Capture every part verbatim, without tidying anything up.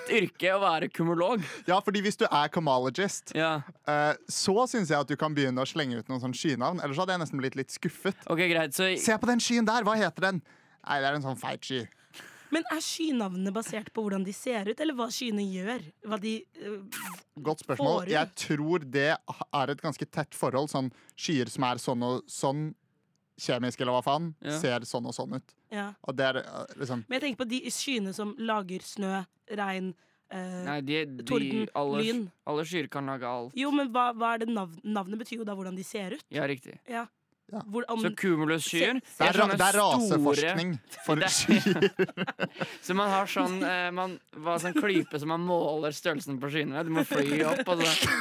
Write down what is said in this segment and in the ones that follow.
lett yrke å være kumolog. Ja, fordi hvis du er comologist, Ja. uh, så synes jeg at du kan begynne å slenge ut noen sånn skynavn. Ellers hadde jeg nesten blitt litt skuffet. Ok, greit, så Se på den skyen der, hva heter den? Nei, det er en sånn feit sky. Men er skynavnene basert på hvordan de ser ut, eller hva skyene gjør? Hva de uh, Godt spørsmål. får ut? Jeg tror det er et ganske tett forhold. Sånn skyer som er sånn og sånn, kjemisk eller hva faen, Ja. ser sånn og sånn ut. Ja. Og det er uh, liksom Men jeg tenker på de skyene som lager snø, regn, eh, Nei, de, de, torden, alle, lyn. alle skyer kan lage alt. Jo, men hva, hva er det navn, navnet betyr jo da hvordan de ser ut. Ja, riktig. Ja. Ja. Hvor, om, Så cumulus-skyer Det er, ra sånne det er store- raseforskning for Det er- skyer. Så man har sånn, eh, man, hva, sånn klype som man måler størrelsen på skyene med. Du må fly opp, og så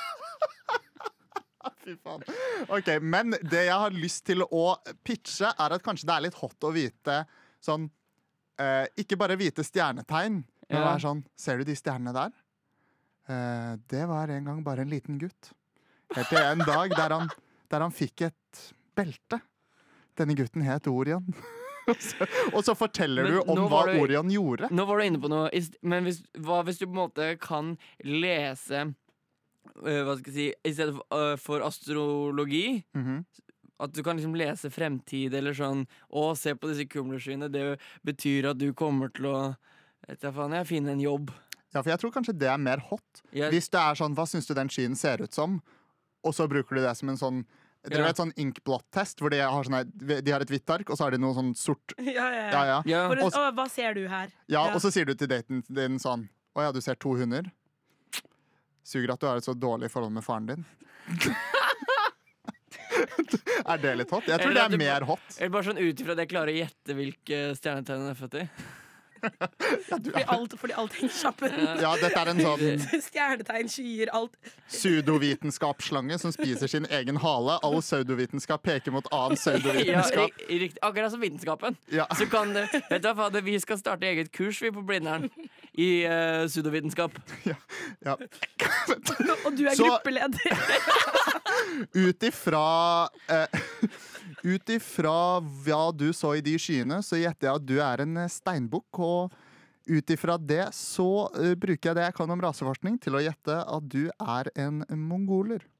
Fy faen. Ok, men det jeg har lyst til å pitche, er at kanskje det er litt hot å vite sånn eh, ikke bare vite stjernetegn, men Ja. være sånn Ser du de stjernene der? Eh, det var en gang bare en liten gutt. Helt til en dag der han, der han fikk et belte. Denne gutten het Orion. Og så- Og så forteller Men du om nå hva var du- Orion gjorde. Nå var du inne på noe. is- Men hvis, hva hvis du på en måte kan lese øh, Hva skal jeg si I stedet for, øh, for astrologi, Mhm. at du kan liksom lese fremtid eller sånn. Å, se på disse kumlerskyene. Det betyr at du kommer til å vet jeg faen, jeg finner en jobb. Ja, for jeg tror kanskje det er mer hot. Jeg, Hvis det er sånn, hva syns du den skyen ser ut som? Og så bruker du det som en sånn Dere Ja. vet sånn inkblot-test, hvor de har, sånn her, de har et hvitt ark, og så har de noe sånn sort. ja, ja, Ja, ja. ja. ja. For, Og- å, hva ser du her? ja Og så sier du til daten din sånn Å ja, du ser to hunder. Suger at du har et så dårlig forhold med faren din. Er det litt hot? Jeg tror Eller det at er du mer ba- hot. Eller bare sånn ut ifra at jeg klarer å gjette hvilke stjernetegn hun er født i. Ja, du, Fordi alt, fordi alt henger sammen. ja, dette er en sånn Stjernetegn, skyer, alt. pseudovitenskapsslange som spiser sin egen hale. All pseudovitenskap peker mot annen Ja, pseudovitenskap. ri- riktig. Akkurat som vitenskapen. Ja. Så kan det, vet du hva, fader, vi skal starte eget kurs vi på Blindern i uh, pseudovitenskap. Ja. Og du er Så- gruppeleder. Ut ifra eh, Ut ifra hva du så i de skyene, så gjetter jeg at du er en eh, steinbukk. Og ut ifra det så eh, bruker jeg det jeg kan om raseforskning, til å gjette at du er en mongoler.